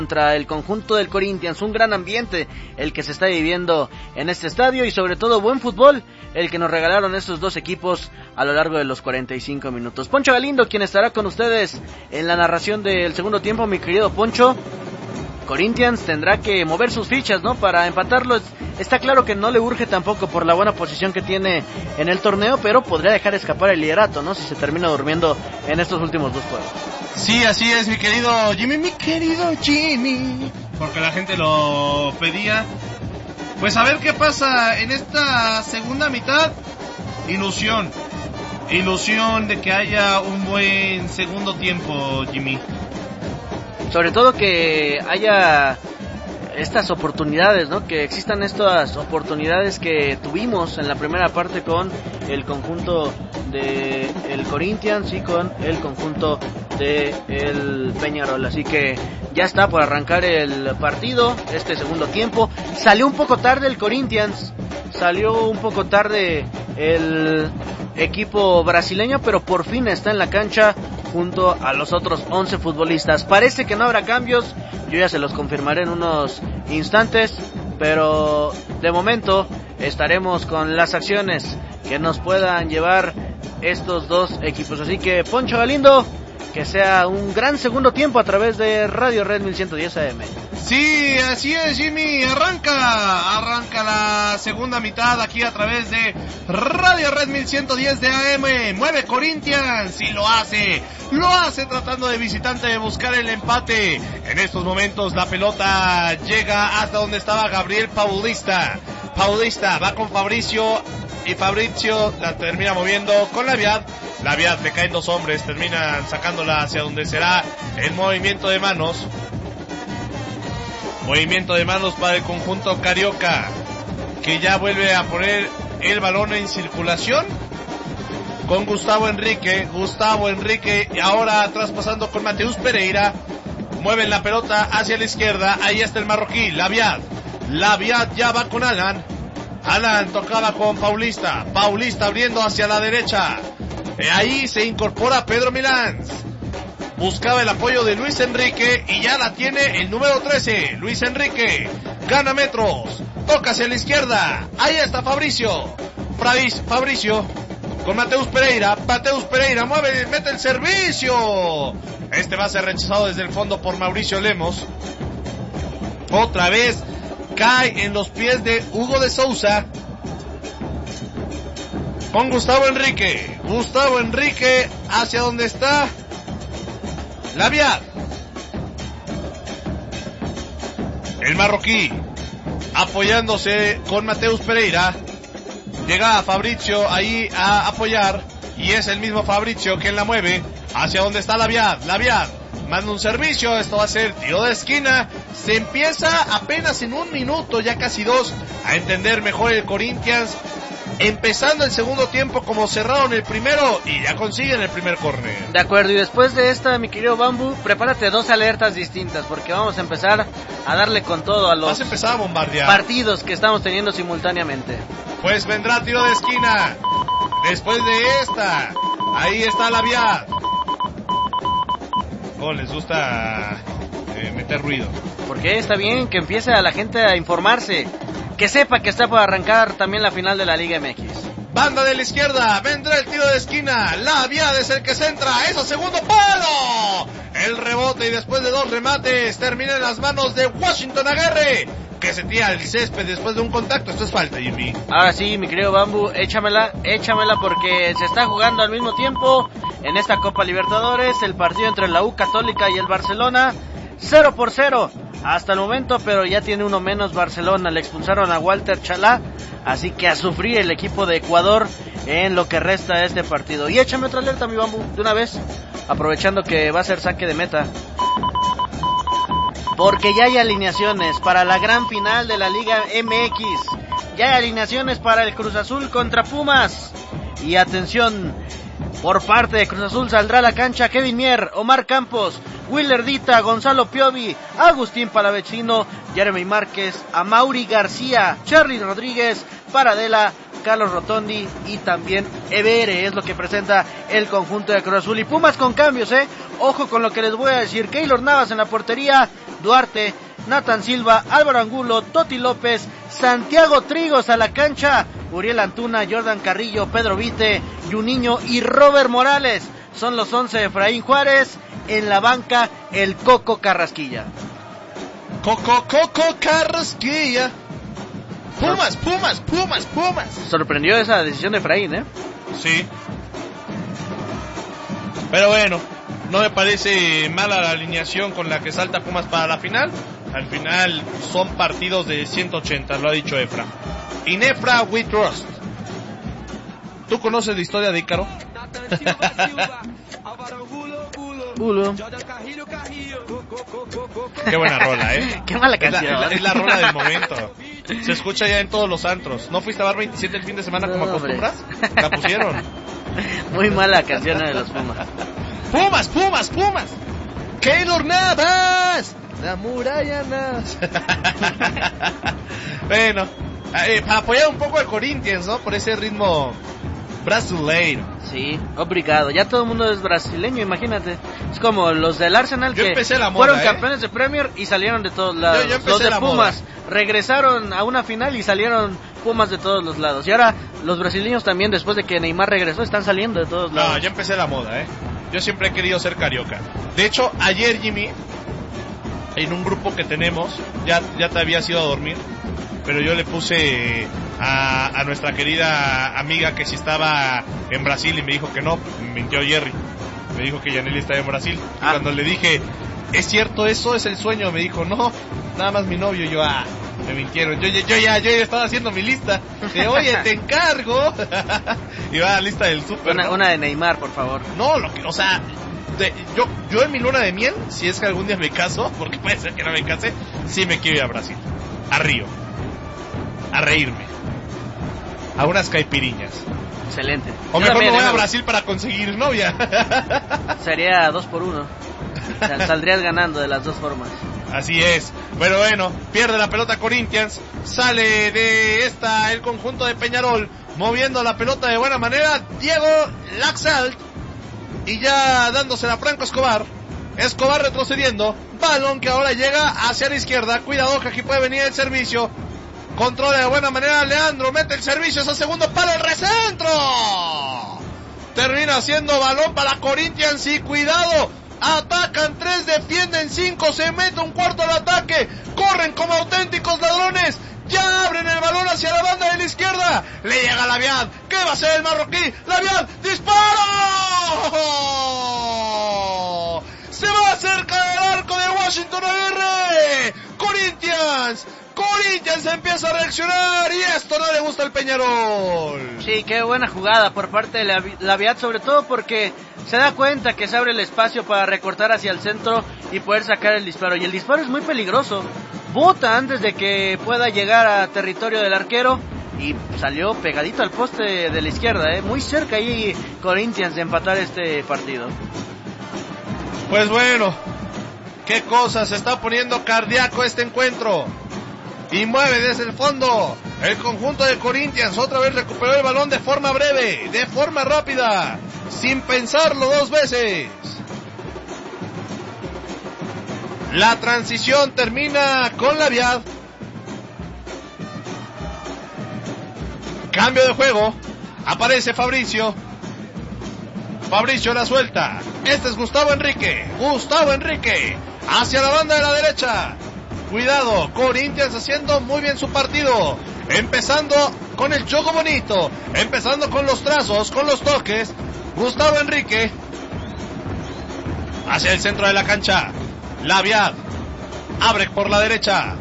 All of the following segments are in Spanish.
contra el conjunto del Corinthians, un gran ambiente el que se está viviendo en este estadio y sobre todo buen fútbol el que nos regalaron estos dos equipos a lo largo de los 45 minutos. Poncho Galindo, quien estará con ustedes en la narración del segundo tiempo. Mi querido Poncho, Corinthians tendrá que mover sus fichas, ¿no?, para empatarlo. Está claro que no le urge tampoco por la buena posición que tiene en el torneo, pero podría dejar escapar el liderato, ¿no?, si se termina durmiendo en estos últimos dos juegos. Sí, así es, mi querido Jimmy, porque la gente lo pedía. Pues a ver qué pasa en esta segunda mitad. Ilusión de que haya un buen segundo tiempo, Jimmy. Sobre todo que haya estas oportunidades, ¿no?, que existan estas oportunidades que tuvimos en la primera parte con el conjunto de el Corinthians y con el conjunto de el Peñarol. Así que ya está por arrancar el partido, este segundo tiempo. Salió un poco tarde el Corinthians, salió un poco tarde el equipo brasileño, pero por fin está en la cancha junto a los otros 11 futbolistas. Parece que no habrá cambios, yo ya se los confirmaré en unos instantes, pero de momento estaremos con las acciones que nos puedan llevar estos dos equipos. Así que Poncho Galindo, que sea un gran segundo tiempo a través de Radio Red 1110 AM. Sí, así es, Jimmy. Arranca la segunda mitad aquí a través de Radio Red 1110 de AM. Mueve Corinthians y lo hace tratando de visitante de buscar el empate. En estos momentos la pelota llega hasta donde estaba Gabriel Paulista va con Fabricio y Fabricio la termina moviendo con Laviad. Le caen dos hombres, terminan sacándola hacia donde será el movimiento de manos. Movimiento de manos para el conjunto carioca, que ya vuelve a poner el balón en circulación con Gustavo Enrique, ahora traspasando con Mateus Pereira. Mueven la pelota hacia la izquierda, ahí está el marroquí, Laviad ya va con Alan tocaba con Paulista abriendo hacia la derecha. Ahí se incorpora Pedro Milán. Buscaba el apoyo de Luis Enrique y ya la tiene el número 13. Luis Enrique gana metros, toca hacia la izquierda. Ahí está Fabricio con Mateus Pereira mueve, mete el servicio. Este va a ser rechazado desde el fondo por Mauricio Lemos. Otra vez cae en los pies de Hugo de Sousa. Con Gustavo Enrique hacia donde está Laviad. El marroquí apoyándose con Mateus Pereira. Llega a Fabricio ahí a apoyar y es el mismo Fabricio quien la mueve hacia donde está Laviad manda un servicio, esto va a ser tiro de esquina. Se empieza apenas en un minuto, ya casi dos, a entender mejor el Corinthians, empezando el segundo tiempo como cerraron el primero y ya consiguen el primer córner. De acuerdo, y después de esta, mi querido Bambu, prepárate dos alertas distintas, porque vamos a empezar a darle con todo a los Vas a empezar a bombardear partidos que estamos teniendo simultáneamente. Pues vendrá tiro de esquina. Después de esta, ahí está Laviad. ¿Cómo les gusta meter ruido? Porque está bien que empiece a la gente a informarse, que sepa que está por arrancar también la final de la Liga MX. Banda de la izquierda, vendrá el tiro de esquina. Laviad es el que centra, es a segundo palo. El rebote y después de dos remates termina en las manos de Washington Aguirre, que se tira al césped después de un contacto. Esto es falta, Jimmy. Ahora sí, mi querido Bambu, échamela porque se está jugando al mismo tiempo en esta Copa Libertadores el partido entre la U Católica y el Barcelona. 0-0 hasta el momento, pero ya tiene uno menos Barcelona. Le expulsaron a Walter Chalá, así que a sufrir el equipo de Ecuador en lo que resta de este partido. Y échame otra alerta, mi Bambu, de una vez, aprovechando que va a ser saque de meta, porque ya hay alineaciones para la gran final de la Liga MX. Ya hay alineaciones para el Cruz Azul contra Pumas. Y atención, por parte de Cruz Azul saldrá a la cancha Kevin Mier, Omar Campos, Willer Dita, Gonzalo Piovi, Agustín Palavecino, Jeremy Márquez, Amaury García, Charly Rodríguez, Paradela, Carlos Rotondi y también Evere. Es lo que presenta el conjunto de Cruz Azul. Y Pumas con cambios, ojo con lo que les voy a decir. Keylor Navas en la portería, Duarte, Nathan Silva, Álvaro Angulo, Toti López, Santiago Trigos a la cancha, Uriel Antuna, Jordan Carrillo, Pedro Vite, Juninho y Robert Morales. Son los 11 de Efraín Juárez. En la banca, el Coco Carrasquilla. Coco Carrasquilla. Pumas. Sorprendió esa decisión de Efraín, ¿eh? Sí. Pero bueno, no me parece mala la alineación con la que salta Pumas para la final. Al final son partidos de 180, lo ha dicho Efra. In Efra we trust. ¿Tú conoces la historia de Ícaro? Qué buena rola, ¿eh? Qué mala canción. Es la rola del momento. Se escucha ya en todos los antros. ¿No fuiste a bar 27 el fin de semana como acostumbras? La pusieron. Muy mala canción de los Pumas. Pumas. Keylor Navas. La muralla Navas. Bueno, para apoyar un poco al Corinthians, ¿no? Por ese ritmo brasileiro. Sí, obrigado. Ya todo el mundo es brasileño, imagínate. Es como los del Arsenal que fueron campeones de Premier y salieron de todos lados. Los de Pumas regresaron a una final y salieron Pumas de todos los lados. Y ahora los brasileños también, después de que Neymar regresó, están saliendo de todos lados. No, ya empecé la moda, Yo siempre he querido ser carioca. De hecho, ayer, Jimmy, en un grupo que tenemos, ya te habías ido a dormir, pero yo le puse a nuestra querida amiga que si estaba en Brasil y me dijo que no, mintió Jerry. Me dijo que Yaneli estaba en Brasil. Y cuando le dije, ¿es cierto eso? ¿Es el sueño? Me dijo, no, nada más mi novio. Yo, me mintieron. Yo ya estaba haciendo mi lista. De, oye, te encargo. Y va a la lista del súper. Una de Neymar, por favor. No, yo en mi luna de miel, si es que algún día me caso, porque puede ser que no me case, sí me quiero ir a Brasil. A Río. A reírme. A unas caipiriñas. Excelente. O mejor me voy a Brasil para conseguir novia. Sería 2-1. O sea, saldrías ganando de las dos formas. Así es. Bueno, pierde la pelota Corinthians. Sale de esta el conjunto de Peñarol, moviendo la pelota de buena manera Diego Laxalt. Y ya dándosela a Franco Escobar. Escobar retrocediendo. Balón que ahora llega hacia la izquierda. Cuidado que aquí puede venir el servicio. Controla de buena manera Leandro, mete el servicio, es el segundo palo, el recentro. Termina siendo balón para Corinthians y cuidado. Atacan 3, defienden 5, se mete un cuarto al ataque. Corren como auténticos ladrones. Ya abren el balón hacia la banda de la izquierda. Le llega Labiad. ¿Qué va a hacer el marroquí? Labiad, ¡disparo! Se va cerca del arco de Washington Aguirre. Corinthians empieza a reaccionar y esto no le gusta al Peñarol. Sí, qué buena jugada por parte de Labiad, sobre todo porque se da cuenta que se abre el espacio para recortar hacia el centro y poder sacar el disparo. Y el disparo es muy peligroso. Bota antes de que pueda llegar a territorio del arquero y salió pegadito al poste de la izquierda, muy cerca ahí Corinthians de empatar este partido. Pues bueno, qué cosa, se está poniendo cardíaco este encuentro. Y mueve desde el fondo el conjunto de Corinthians. Otra vez recuperó el balón de forma breve, de forma rápida, sin pensarlo dos veces. La transición termina con Labiad. Cambio de juego. Aparece Fabricio. Fabricio la suelta. Este es Gustavo Enrique. Hacia la banda de la derecha. Cuidado, Corinthians haciendo muy bien su partido. Empezando con el juego bonito. Empezando con los trazos, con los toques. Gustavo Enrique. Hacia el centro de la cancha. Labiad. Abre por la derecha.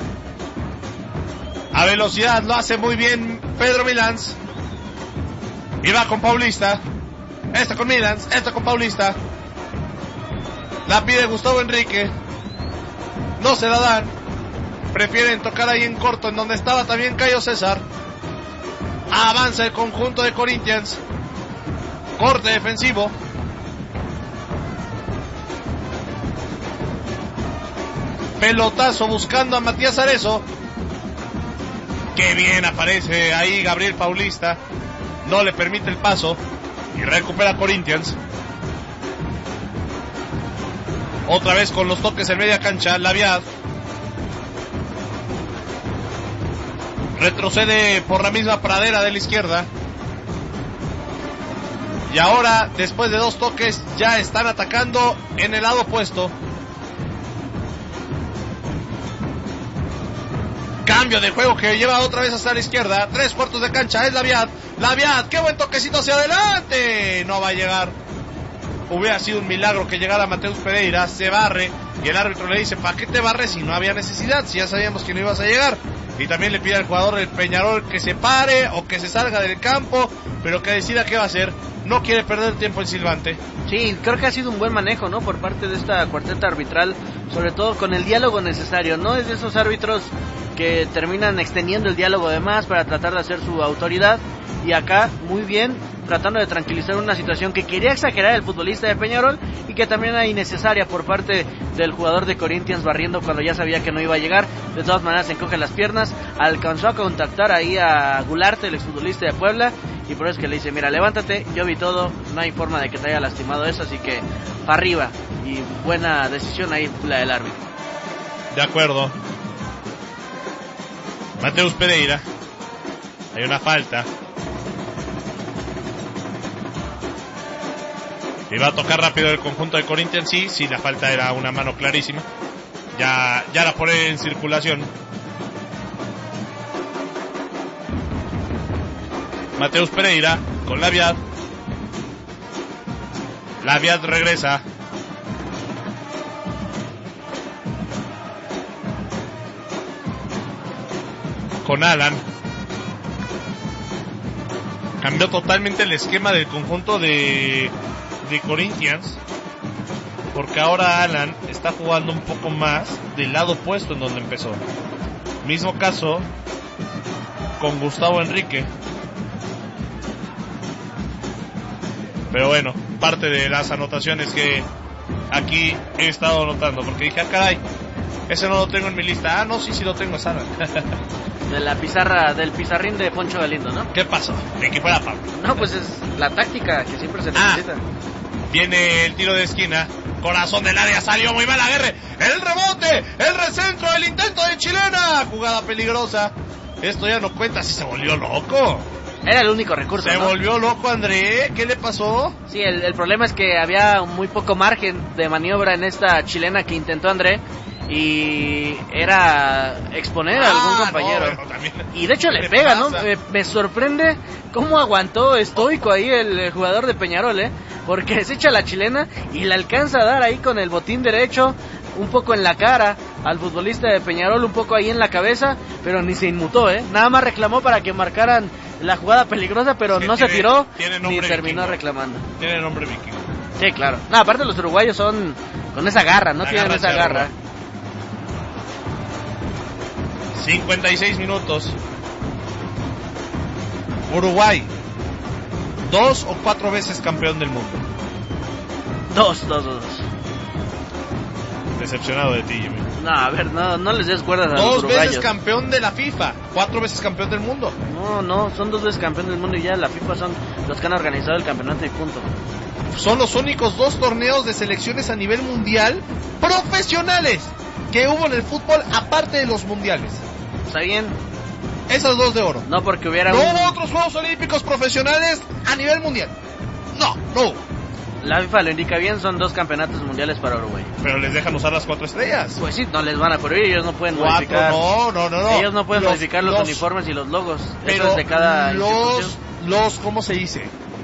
A velocidad lo hace muy bien Pedro Milans. Y va con Paulista. Esta con Milans, esta con Paulista. La pide Gustavo Enrique. No se la dan. Prefieren tocar ahí en corto, en donde estaba también Cayo César. Avanza el conjunto de Corinthians. Corte defensivo. Pelotazo buscando a Matías Arezo. Qué bien aparece ahí Gabriel Paulista. No le permite el paso. Y recupera Corinthians. Otra vez con los toques en media cancha, Labiad. Retrocede por la misma pradera de la izquierda. Y ahora, después de 2 toques, ya están atacando en el lado opuesto. Cambio de juego que lleva otra vez hasta la izquierda. 3/4 de cancha, es Labiad. Labiad, qué buen toquecito hacia adelante. No va a llegar. Hubiera sido un milagro que llegara Mateus Pereira. Se barre y el árbitro le dice: ¿para qué te barres si no había necesidad? Si ya sabíamos que no ibas a llegar. Y también le pide al jugador del Peñarol que se pare o que se salga del campo, pero que decida qué va a hacer. No quiere perder tiempo el silbante. Sí, creo que ha sido un buen manejo, ¿no? Por parte de esta cuarteta arbitral, sobre todo con el diálogo necesario. No es de esos árbitros que terminan extendiendo el diálogo de más para tratar de hacer su autoridad. Y acá, muy bien, tratando de tranquilizar una situación que quería exagerar el futbolista de Peñarol y que también era innecesaria por parte del jugador de Corinthians, barriendo cuando ya sabía que no iba a llegar. De todas maneras se encoge las piernas, alcanzó a contactar ahí a Gularte, el exfutbolista de Puebla, y por eso es que le dice: mira, levántate, yo vi todo, no hay forma de que te haya lastimado eso, así que para arriba. Y buena decisión ahí la del árbitro. De acuerdo. Mateus Pereira, hay una falta. Iba a tocar rápido el conjunto de Corinthians, sí, la falta era una mano clarísima. Ya la pone en circulación. Mateus Pereira con Labiad. Labiad regresa. Con Alan. Cambió totalmente el esquema del conjunto de Corinthians, porque ahora Alan está jugando un poco más del lado opuesto en donde empezó. Mismo caso con Gustavo Enrique. Pero bueno, parte de las anotaciones que aquí he estado anotando, porque dije: caray, ese no lo tengo en mi lista. No, sí lo tengo, es Alan. De la pizarra, del pizarrín de Poncho Galindo, ¿no? ¿Qué pasó? De que fuera Pablo. No, pues es la táctica que siempre se necesita. Viene el tiro de esquina. Corazón del área, salió muy mal Aguirre. El rebote, el recentro, el intento de chilena. Jugada peligrosa. Esto ya no cuenta, si se volvió loco. Era el único recurso, Se ¿no? volvió loco André, ¿qué le pasó? Sí, el problema es que había muy poco margen de maniobra en esta chilena que intentó André. Y era exponer a algún compañero. No, también, y de hecho le pega, ¿no? Me sorprende cómo aguantó estoico ahí el jugador de Peñarol, porque se echa la chilena y le alcanza a dar ahí con el botín derecho, un poco en la cara al futbolista de Peñarol, un poco ahí en la cabeza, pero ni se inmutó, nada más reclamó para que marcaran la jugada peligrosa, pero no se tiró ni terminó reclamando. Tiene nombre vikingo. Sí, claro. No, aparte los uruguayos son con esa garra, no tienen esa garra. 56 minutos. Uruguay, 2 o 4 veces campeón del mundo. Dos. Decepcionado de ti, Jimmy. No, a ver, no les des cuerdas a los uruguayos. 2 veces campeón de la FIFA, 4 veces campeón del mundo. No, son 2 veces campeón del mundo y ya la FIFA son los que han organizado el campeonato y punto. Son los únicos 2 torneos de selecciones a nivel mundial profesionales que hubo en el fútbol, aparte de los mundiales. ¿Está bien? Esas 2 de oro. No, porque hubiera No hubo otros Juegos Olímpicos profesionales a nivel mundial. No hubo. La FIFA lo indica bien, son 2 campeonatos mundiales para Uruguay. Pero les dejan usar las 4 estrellas. Pues sí, no les van a prohibir, ellos no pueden modificar. No. Ellos no pueden modificar los uniformes y los logos. Pero eso es de cada ¿cómo se dice?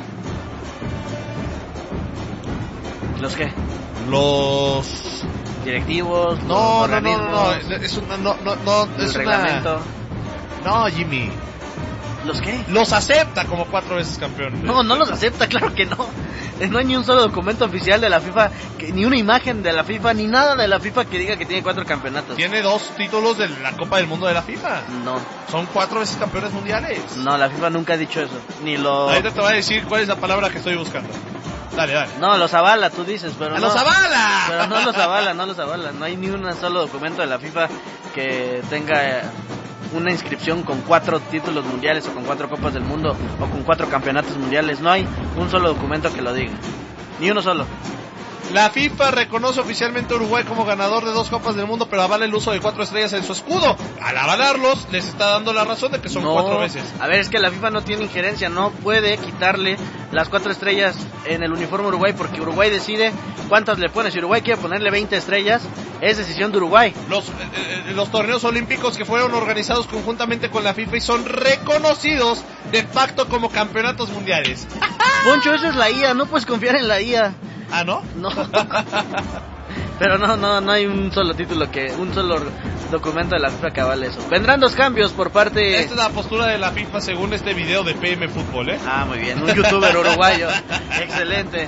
¿Los qué? Los directivos, no, los organismos. Es un reglamento. No, Jimmy. ¿Los qué? Los acepta como 4 veces campeón. No los acepta, claro que no. No hay ni un solo documento oficial de la FIFA, ni una imagen de la FIFA, ni nada de la FIFA que diga que tiene 4 campeonatos. Tiene 2 títulos de la Copa del Mundo de la FIFA. No. Son 4 veces campeones mundiales. No, la FIFA nunca ha dicho eso. Ahorita te voy a decir cuál es la palabra que estoy buscando. Dale. No, los avala, tú dices, pero no. ¡Los avala! Pero no los avala. No hay ni un solo documento de la FIFA que tenga una inscripción con 4 títulos mundiales o con 4 copas del mundo o con 4 campeonatos mundiales. No hay un solo documento que lo diga. Ni uno solo. La FIFA reconoce oficialmente a Uruguay como ganador de 2 Copas del Mundo, pero avala el uso de 4 estrellas en su escudo. Al avalarlos, les está dando la razón de que son 4 veces. A ver, es que la FIFA no tiene injerencia, no puede quitarle las 4 estrellas en el uniforme Uruguay, porque Uruguay decide cuántas le pone. Si Uruguay quiere ponerle 20 estrellas, es decisión de Uruguay. Los torneos olímpicos que fueron organizados conjuntamente con la FIFA y son reconocidos de facto como campeonatos mundiales. Poncho, esa es la IA, no puedes confiar en la IA. ¿Ah, no? No. Pero no hay un solo documento de la FIFA que avale eso. Vendrán 2 cambios por parte... Esta es la postura de la FIFA según este video de PM Fútbol, ¿eh? Ah, muy bien, un youtuber uruguayo. Excelente.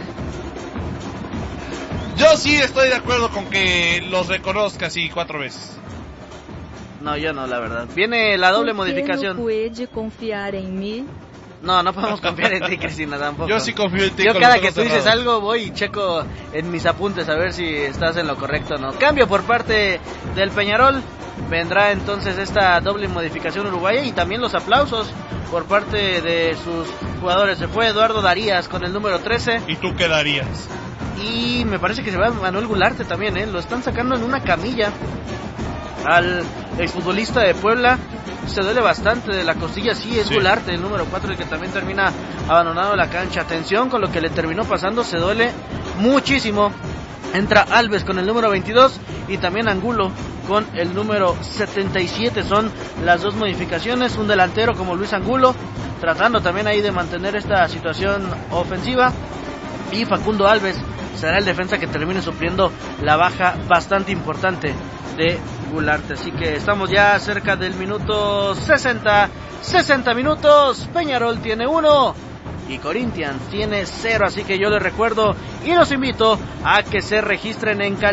Yo sí estoy de acuerdo con que los reconozca así 4 veces. No, yo no, la verdad. Viene la doble modificación. ¿No puede confiar en mí? No podemos confiar en ti, Cristina, tampoco. Yo sí confío en ti. Yo cada que tú dices algo voy y checo en mis apuntes a ver si estás en lo correcto o no. Cambio por parte del Peñarol. Vendrá entonces esta doble modificación uruguaya y también los aplausos por parte de sus jugadores. Se fue Eduardo Darías con el número 13. ¿Y tú qué darías? Y me parece que se va Manuel Gularte también, ¿eh? Lo están sacando en una camilla al exfutbolista de Puebla. Se duele bastante de la costilla, sí, es Gularte, el número 4, el que también termina abandonando la cancha. Atención con lo que le terminó pasando, se duele muchísimo. Entra Alves con el número 22 y también Angulo con el número 77. Son las 2 modificaciones, un delantero como Luis Angulo, tratando también ahí de mantener esta situación ofensiva, y Facundo Alves será el defensa que termine supliendo la baja bastante importante de Gularte. Así que estamos ya cerca del minuto 60 minutos. Peñarol tiene 1 y Corinthians tiene 0, así que yo les recuerdo y los invito a que se registren en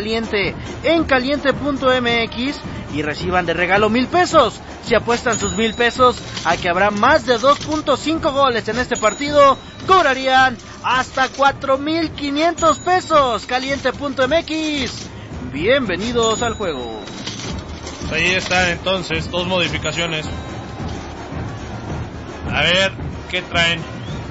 caliente.mx y reciban de regalo 1,000 pesos. Si apuestan sus 1,000 pesos a que habrá más de 2.5 goles en este partido, cobrarían hasta 4,500 pesos. Caliente.mx, bienvenidos al juego. Ahí están entonces 2 modificaciones. A ver, ¿qué traen?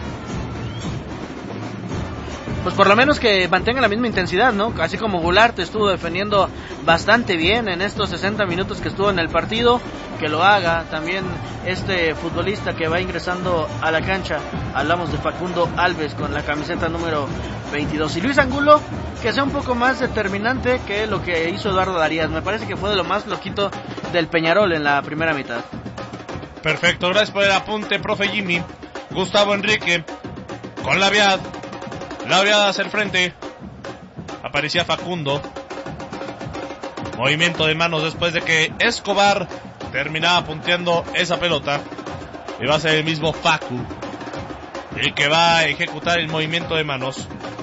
Pues por lo menos que mantenga la misma intensidad, ¿no? Así como Gularte estuvo defendiendo bastante bien en estos 60 minutos que estuvo en el partido, que lo haga también este futbolista que va ingresando a la cancha. Hablamos de Facundo Alves con la camiseta número 22. Y Luis Angulo, que sea un poco más determinante que lo que hizo Eduardo Darías. Me parece que fue de lo más flojito del Peñarol en la primera mitad. Perfecto, gracias por el apunte, profe Jimmy. Gustavo Enrique con la viada hacia el frente. Aparecía Facundo. Movimiento de manos después de que Escobar terminaba punteando esa pelota. Y va a ser el mismo Facu el que va a ejecutar el movimiento de manos.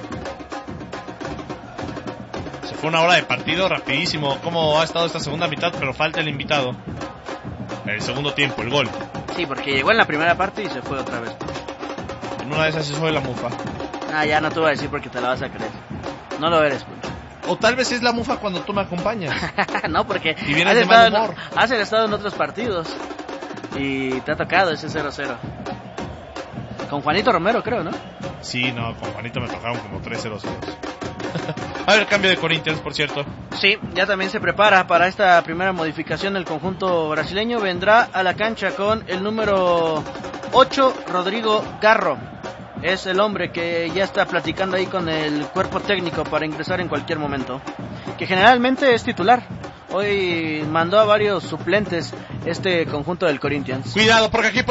Se fue 1 hora de partido rapidísimo. Como ha estado esta segunda mitad, pero falta el invitado. En el segundo tiempo, el gol. Sí, porque llegó en la primera parte y se fue otra vez. En una de esas se sube la mufa. Ya no te voy a decir porque te la vas a creer. No lo eres, Poncho. O tal vez es la mufa cuando tú me acompañas. No, porque y vienes de mal humor. Has estado en otros partidos y te ha tocado ese 0-0. Con Juanito Romero, creo, ¿no? Sí, no, con Juanito me tocaron como 3-0. A ver, cambio de Corinthians, por cierto. Sí, ya también se prepara para esta primera modificación el conjunto brasileño. Vendrá a la cancha con el número 8, Rodrigo Garro. Es el hombre que ya está platicando ahí con el cuerpo técnico para ingresar en cualquier momento, que generalmente es titular. Hoy mandó a varios suplentes este conjunto del Corinthians. Cuidado, porque aquí